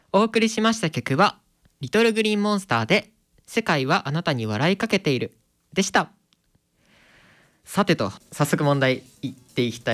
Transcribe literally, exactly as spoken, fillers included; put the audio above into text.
お送りしました曲はリトルグリーンモンスターで世界はあなたに笑いかけているでした。さてと早速問題いっていきたい